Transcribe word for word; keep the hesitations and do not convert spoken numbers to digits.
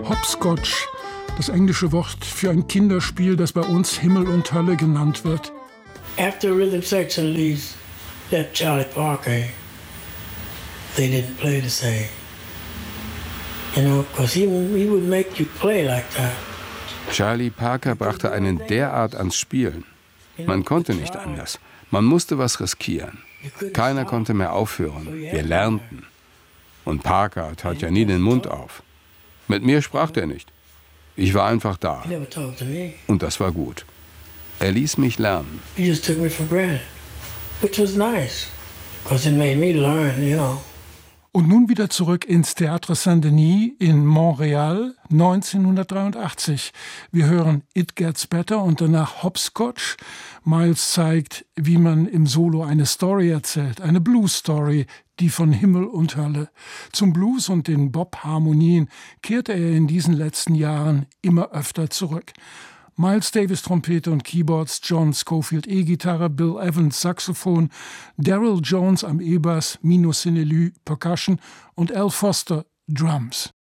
Hopscotch, das englische Wort für ein Kinderspiel, das bei uns Himmel und Hölle genannt wird. After rhythm section leaves that Charlie Parker, they didn't play the same. You know, because he, he would make you play like that. Charlie Parker brachte einen derart ans Spielen. Man konnte nicht anders. Man musste was riskieren. Keiner konnte mehr aufhören. Wir lernten. Und Parker tat ja nie den Mund auf. Mit mir sprach er nicht. Ich war einfach da. Und das war gut. Er ließ mich lernen. He just took me for granted, which was nice, because it made me learn, you know. Und nun wieder zurück ins Théâtre Saint-Denis in Montreal neunzehnhundertdreiundachtzig. Wir hören It Gets Better und danach Hopscotch. Miles zeigt, wie man im Solo eine Story erzählt, eine Blues-Story, die von Himmel und Hölle. Zum Blues und den Bop-Harmonien kehrte er in diesen letzten Jahren immer öfter zurück. Miles Davis Trompete und Keyboards, John Scofield E-Gitarre, Bill Evans Saxophon, Daryl Jones am E-Bass, Mino Sinelu Percussion und Al Foster Drums.